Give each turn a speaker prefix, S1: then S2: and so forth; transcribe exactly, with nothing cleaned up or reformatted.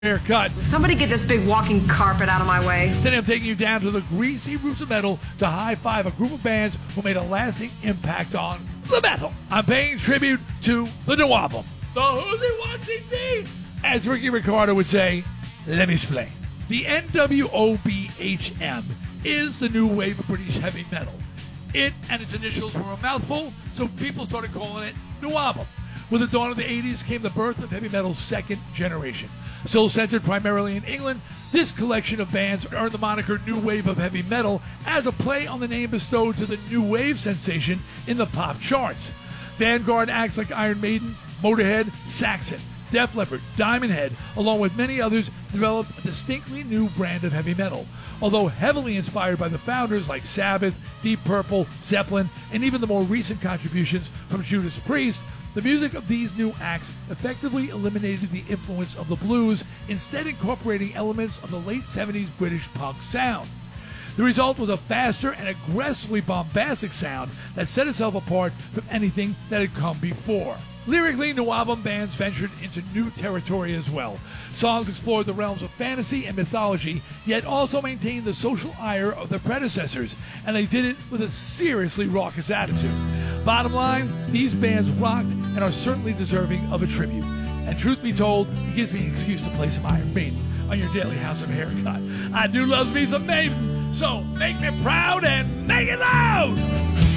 S1: Haircut.
S2: Somebody get this big walking carpet out of my way.
S1: Today I'm taking you down to the greasy roots of metal to high-five a group of bands who made a lasting impact on the metal. I'm paying tribute to the new album, the Who's It Wants C D. As Ricky Ricardo would say, let me explain. The N W O B H M is the new wave of British heavy metal. It and its initials were a mouthful, so people started calling it New Album. With the dawn of the eighties came the birth of heavy metal's second generation. Still centered primarily in England, this collection of bands earned the moniker New Wave of Heavy Metal as a play on the name bestowed to the New Wave sensation in the pop charts. Vanguard acts like Iron Maiden, Motorhead, Saxon, Def Leppard, Diamond Head, along with many others, developed a distinctly new brand of heavy metal. Although heavily inspired by the founders like Sabbath, Deep Purple, Zeppelin, and even the more recent contributions from Judas Priest, the music of these new acts effectively eliminated the influence of the blues, instead incorporating elements of the late seventies British punk sound. The result was a faster and aggressively bombastic sound that set itself apart from anything that had come before. Lyrically, New Album bands ventured into new territory as well. Songs explored the realms of fantasy and mythology, yet also maintained the social ire of their predecessors, and they did it with a seriously raucous attitude. Bottom line, these bands rocked and are certainly deserving of a tribute. And truth be told, it gives me an excuse to play some Iron Maiden on your daily House of Haircut. I do love me some Maiden, so make me proud and make it loud!